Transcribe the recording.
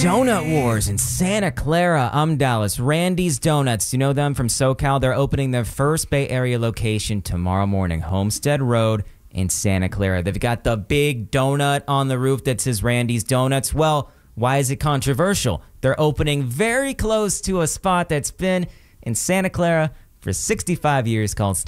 Donut Wars in Santa Clara. I'm Dallas. Randy's Donuts. You know them from SoCal? They're opening their first Bay Area location tomorrow morning, Homestead Road in Santa Clara. They've got the big donut on the roof that says Randy's Donuts. Well, why is it controversial? They're opening very close to a spot that's been in Santa Clara for 65 years called